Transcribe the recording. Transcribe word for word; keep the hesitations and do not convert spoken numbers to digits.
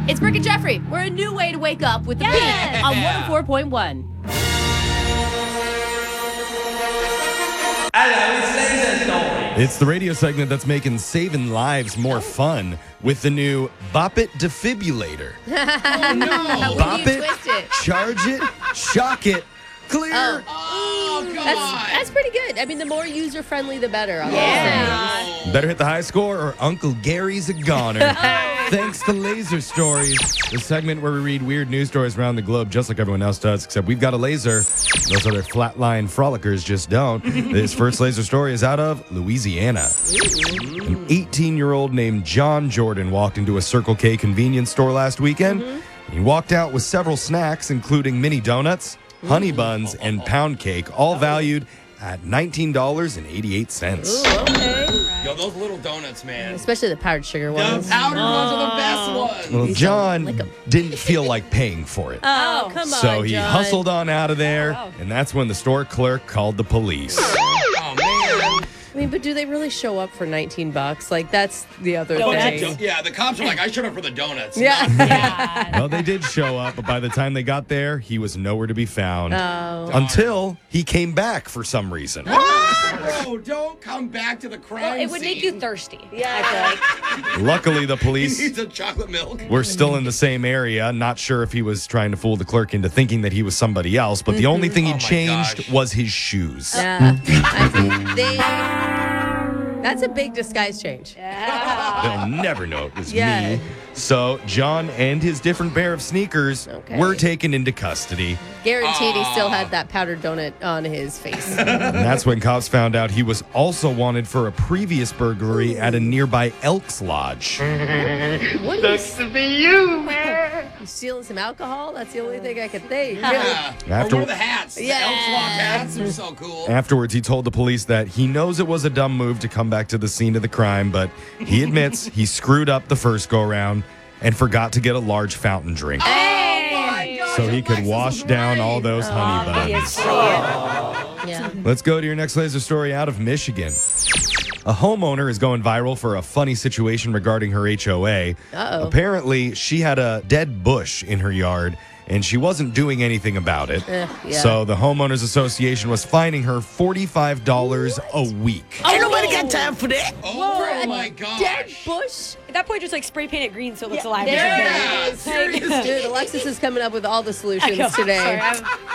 It's Brooke and Jeffrey. We're a new way to wake up with the Yeah. Beat on one oh four point one. It's the radio segment that's making saving lives more fun with the new Bop It Defibrillator. Oh, no. Bop When do you it, twist it? charge it, shock it, clear. Oh. Oh, come That's, on. that's pretty good. I mean, the more user-friendly, the better on Yeah. those things. Better hit the high score or Uncle Gary's a goner. Thanks to Laser Stories, the segment where we read weird news stories around the globe just like everyone else does, except we've got a laser. Those other flatline frolickers just don't. This first laser story is out of Louisiana. An eighteen-year-old named John Jordan walked into a Circle K convenience store last weekend. He walked out with several snacks, including mini donuts, honey buns, and pound cake, all valued at nineteen dollars and eighty-eight cents. Ooh, okay. Yo, those little donuts, man. Especially the powdered sugar The ones. powdered ones are the best ones. Well, These John don't like 'em. didn't feel like paying for it. Oh, come on, So he John. hustled on out of there, and that's when the store clerk called the police. Oh, man. I mean, but do they really show up for nineteen bucks? Like, that's the other Oh, thing. the do- yeah, the cops are like, I showed up for the donuts. Yeah. Yeah. Well, they did show up, but by the time they got there, he was nowhere to be found. Oh. Until he came back for some reason. Bro, don't come back to the crime Well, it would make you scene. thirsty. Yeah. I feel like. Luckily, the He police needs a chocolate milk. were still in the same area. Not sure if he was trying to fool the clerk into thinking that he was somebody else, but the only thing he Oh my changed gosh. was his shoes. Yeah. I think they. That's a big disguise change. They'll never know it was Yeah. me. So John and his different pair of sneakers Okay. were taken into custody. Guaranteed he still had that powdered donut on his face. And that's when cops found out he was also wanted for a previous burglary at a nearby Elks Lodge. What is to be you, man? You stealing some alcohol? That's the only thing I could think. Yeah. After- Or one of the hats. Yeah. The Elks Lock hats are so cool. Afterwards, he told the police that he knows it was a dumb move to come back to the scene of the crime, but he admits he screwed up the first go-round and forgot to get a large fountain drink Oh, my gosh, so he could Alexis wash was down right. all those honey buns. Yes, Yeah. Let's go to your next laser story out of Michigan. A homeowner is going viral for a funny situation regarding her H O A. Uh-oh. Apparently, she had a dead bush in her yard, and she wasn't doing anything about it. Eh, yeah. So the Homeowners Association was fining her forty-five dollars a week. Ain't nobody got time for that. Oh, my gosh. Dead bush. At that point, just like spray paint it green so it looks alive. There Yeah, it is. seriously. Dude, Alexis is coming up with all the I solutions know. today. Sorry, I'm-